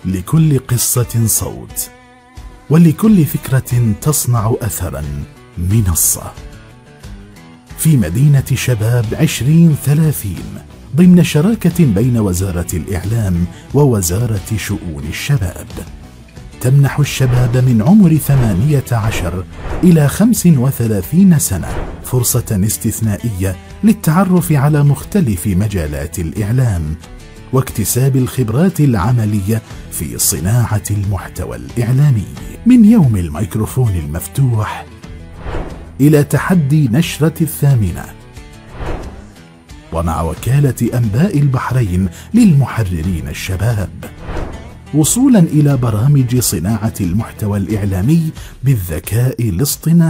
لكل قصة صوت، ولكل فكرة تصنع أثرا منصة. في مدينة شباب 2030 ضمن شراكة بين وزارة الإعلام ووزارة شؤون الشباب، تمنح الشباب من عمر 18 إلى 35 سنة فرصة استثنائية للتعرف على مختلف مجالات الإعلام واكتساب الخبرات العملية في صناعة المحتوى الإعلامي، من يوم الميكروفون المفتوح إلى تحدي نشرة 8، ومع وكالة أنباء البحرين للمحررين الشباب، وصولا إلى برامج صناعة المحتوى الإعلامي بالذكاء الاصطناعي.